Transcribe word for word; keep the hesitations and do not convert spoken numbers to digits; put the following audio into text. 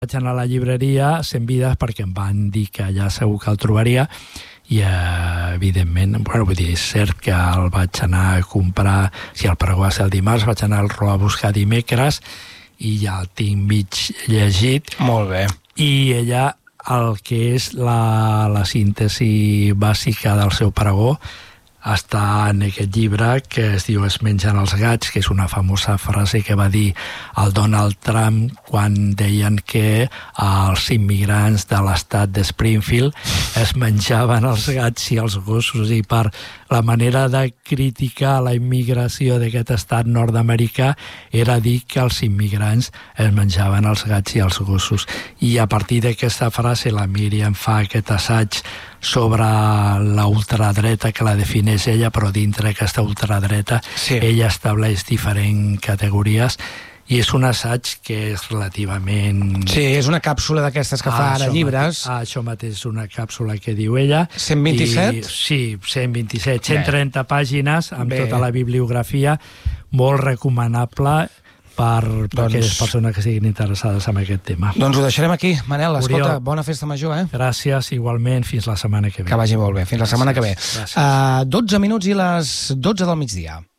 Vaig anar a la llibreria Cent Vides perquè em van dir que allà segur que el trobaria i, eh, evidentment, bueno, vull dir, és cert que el vaig anar a comprar, si el pregó va ser el dimarts, vaig anar a buscar dimecres i ja el tinc mig llegit. Molt bé. I ella, el que és la, la síntesi bàsica del seu pregó, està en aquest llibre que es diu Es mengen els gats, que és una famosa frase que va dir el Donald Trump quan deien que els immigrants de l'estat de Springfield es menjaven els gats i els gossos, i per la manera de criticar la immigració d'aquest estat nord-americà era dir que els immigrants es menjaven els gats i els gossos. I a partir d'aquesta frase la Míriam fa aquest assaig sobre la ultradreta que la defineix ella, però dintre d'aquesta ultradreta sí. ella estableix diferents categories i és un assaig que és relativament... Sí, és una càpsula d'aquestes que ah, fa ara llibres. Ah, això mateix és una càpsula que diu ella. cent vint-i-set? I, sí, cent vint-i-set, cent trenta pàgines amb Bé. tota la bibliografia, molt recomanable per, per doncs... aquelles persones que siguin interessades en aquest tema. Doncs ho deixarem aquí. Manel, escolta, bona festa major, eh? Gràcies, igualment, fins la setmana que ve. Que vagi molt bé, fins la setmana que ve. Uh, dotze minuts i les dotze del migdia.